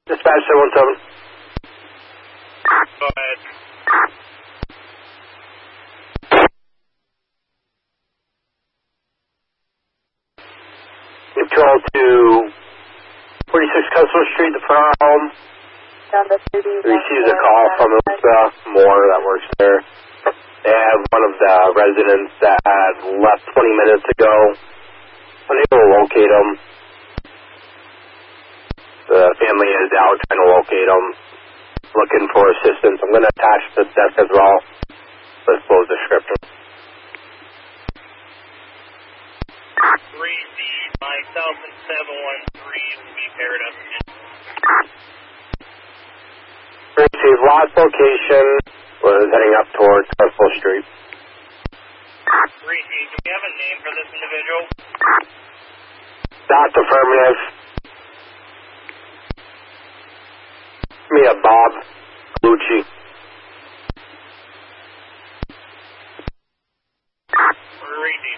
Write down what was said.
Dispatch 717. Go ahead. Control to 46 Customer Street, the front home. Received a call from Elsa Moore that works there. They have one of the residents that had left 20 minutes ago. Unable to locate them. The family is out trying to locate them. Looking for assistance. I'm going to attach the desk as well. Let's close the description. 3D, myself and 713 will be paired up. Received last location. Was heading up towards Crystal Street. 3D, do we have a name for this individual? That's affirmative. Give me a Bob Lucci. 3D,